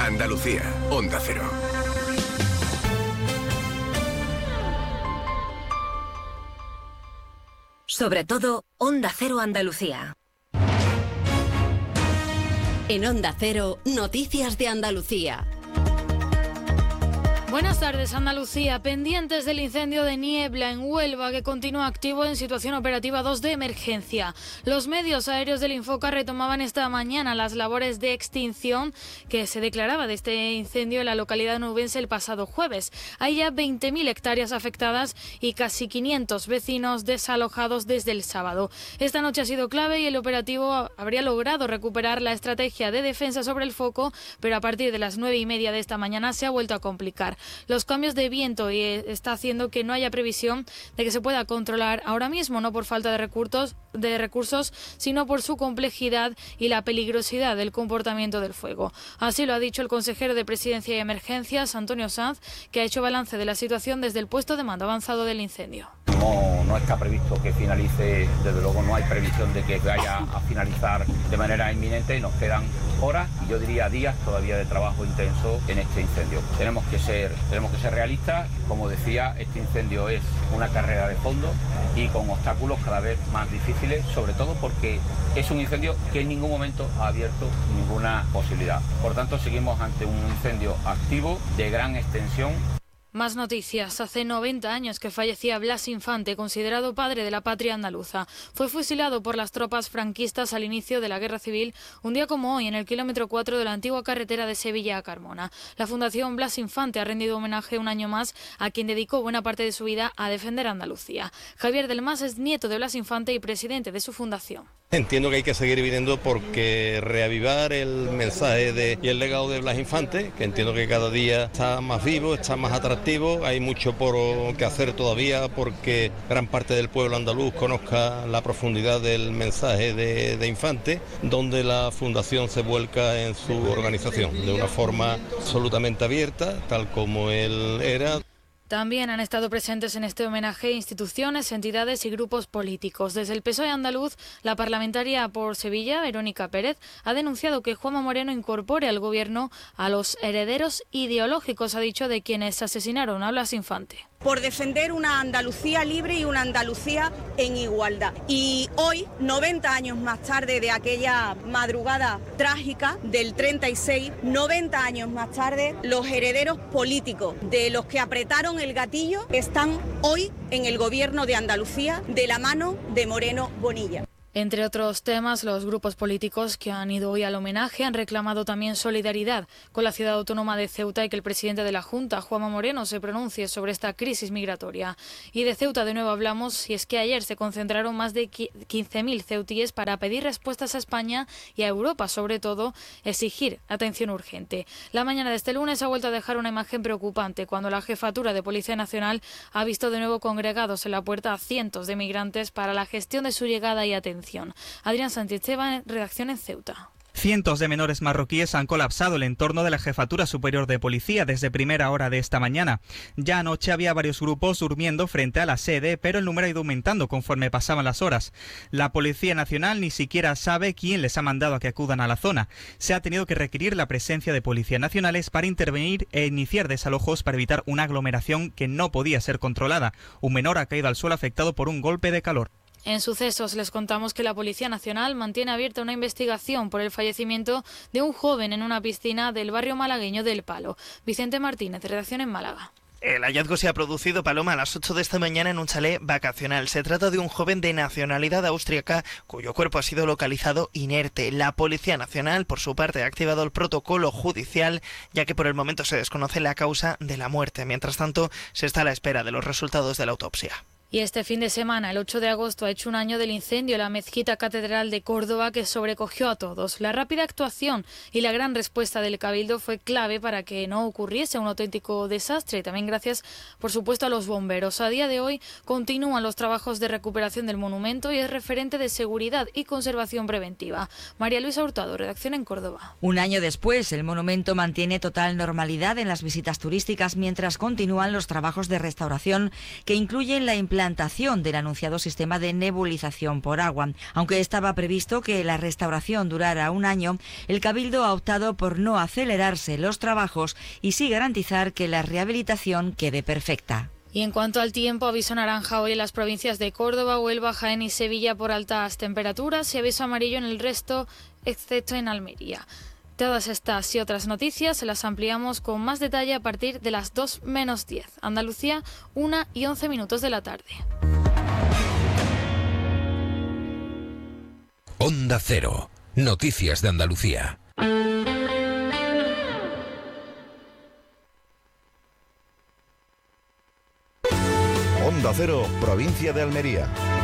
Andalucía, Onda Cero. Sobre todo, Onda Cero Andalucía. En Onda Cero, Noticias de Andalucía. Buenas tardes, Andalucía. Pendientes del incendio de Niebla en Huelva, que continúa activo en situación operativa 2 de emergencia. Los medios aéreos del Infoca retomaban esta mañana las labores de extinción que se declaraba de este incendio en la localidad nubense el pasado jueves. Hay ya 20.000 hectáreas afectadas y casi 500 vecinos desalojados desde el sábado. Esta noche ha sido clave y el operativo habría logrado recuperar la estrategia de defensa sobre el foco, pero a partir de las 9:30 de esta mañana se ha vuelto a complicar. Los cambios de viento está haciendo que no haya previsión de que se pueda controlar ahora mismo, no por falta de recursos, sino por su complejidad y la peligrosidad del comportamiento del fuego. Así lo ha dicho el consejero de Presidencia y Emergencias, Antonio Sanz, que ha hecho balance de la situación desde el puesto de mando avanzado del incendio. No está previsto que finalice, desde luego no hay previsión de que vaya a finalizar de manera inminente. Nos quedan horas y yo diría días todavía de trabajo intenso en este incendio. Tenemos que ser realistas. Como decía, este incendio es una carrera de fondo y con obstáculos cada vez más difíciles, sobre todo porque es un incendio que en ningún momento ha abierto ninguna posibilidad. Por tanto, seguimos ante un incendio activo de gran extensión. Más noticias. Hace 90 años que fallecía Blas Infante, considerado padre de la patria andaluza. Fue fusilado por las tropas franquistas al inicio de la Guerra Civil, un día como hoy, en el kilómetro 4 de la antigua carretera de Sevilla a Carmona. La Fundación Blas Infante ha rendido homenaje un año más a quien dedicó buena parte de su vida a defender Andalucía. Javier del Mas es nieto de Blas Infante y presidente de su fundación. Entiendo que hay que seguir viviendo porque reavivar el mensaje y el legado de Blas Infante, que entiendo que cada día está más vivo, está más atractivo, hay mucho por que hacer todavía porque gran parte del pueblo andaluz conozca la profundidad del mensaje de Infante, donde la Fundación se vuelca en su organización de una forma absolutamente abierta, tal como él era. También han estado presentes en este homenaje instituciones, entidades y grupos políticos. Desde el PSOE andaluz, la parlamentaria por Sevilla, Verónica Pérez, ha denunciado que Juanma Moreno incorpore al gobierno a los herederos ideológicos, ha dicho, de quienes asesinaron a Blas Infante. Por defender una Andalucía libre y una Andalucía en igualdad. Y hoy, 90 años más tarde de aquella madrugada trágica del 36, 90 años más tarde, los herederos políticos de los que apretaron el gatillo están hoy en el gobierno de Andalucía de la mano de Moreno Bonilla. Entre otros temas, los grupos políticos que han ido hoy al homenaje han reclamado también solidaridad con la ciudad autónoma de Ceuta y que el presidente de la Junta, Juanma Moreno, se pronuncie sobre esta crisis migratoria. Y de Ceuta de nuevo hablamos, y es que ayer se concentraron más de 15.000 ceutíes para pedir respuestas a España y a Europa, sobre todo exigir atención urgente. La mañana de este lunes ha vuelto a dejar una imagen preocupante cuando la Jefatura de Policía Nacional ha visto de nuevo congregados en la puerta a cientos de migrantes para la gestión de su llegada y atención. Adrián Sánchez-Esteban, redacción en Ceuta. Cientos de menores marroquíes han colapsado el entorno de la Jefatura Superior de Policía desde primera hora de esta mañana. Ya anoche había varios grupos durmiendo frente a la sede, pero el número ha ido aumentando conforme pasaban las horas. La Policía Nacional ni siquiera sabe quién les ha mandado a que acudan a la zona. Se ha tenido que requerir la presencia de policías nacionales para intervenir e iniciar desalojos para evitar una aglomeración que no podía ser controlada. Un menor ha caído al suelo afectado por un golpe de calor. En sucesos les contamos que la Policía Nacional mantiene abierta una investigación por el fallecimiento de un joven en una piscina del barrio malagueño del Palo. Vicente Martínez, redacción en Málaga. El hallazgo se ha producido, Paloma, a las 8 de esta mañana en un chalet vacacional. Se trata de un joven de nacionalidad austríaca cuyo cuerpo ha sido localizado inerte. La Policía Nacional, por su parte, ha activado el protocolo judicial, ya que por el momento se desconoce la causa de la muerte. Mientras tanto, se está a la espera de los resultados de la autopsia. Y este fin de semana, el 8 de agosto, ha hecho un año del incendio en la mezquita catedral de Córdoba que sobrecogió a todos. La rápida actuación y la gran respuesta del Cabildo fue clave para que no ocurriese un auténtico desastre. También gracias, por supuesto, a los bomberos. A día de hoy continúan los trabajos de recuperación del monumento y es referente de seguridad y conservación preventiva. María Luisa Hurtado, redacción en Córdoba. Un año después, el monumento mantiene total normalidad en las visitas turísticas mientras continúan los trabajos de restauración que incluyen la implementación implantación del anunciado sistema de nebulización por agua. Aunque estaba previsto que la restauración durara un año, el Cabildo ha optado por no acelerarse los trabajos y sí garantizar que la rehabilitación quede perfecta. Y en cuanto al tiempo, aviso naranja hoy en las provincias de Córdoba, Huelva, Jaén y Sevilla por altas temperaturas y aviso amarillo en el resto, excepto en Almería. Todas estas y otras noticias se las ampliamos con más detalle a partir de las 2 menos 10. Andalucía, 1:11 de la tarde. Onda Cero. Noticias de Andalucía. Onda Cero, provincia de Almería.